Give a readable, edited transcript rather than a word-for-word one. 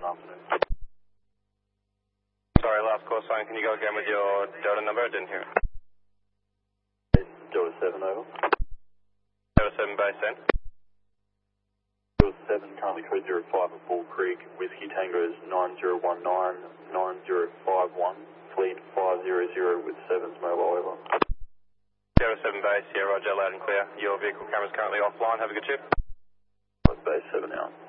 afternoon. Sorry, last call sign. Can you go again with your Delta number? I didn't hear it. Delta 7 over. Delta 7 base 10. Delta 7, currently code 05 at Bull Creek. Whiskey Tango is 9019-9051. Fleet 500 with 7's mobile over. Delta 7 base, yeah, roger, loud and clear. Your vehicle camera's currently offline. Have a good trip. Base 7 out.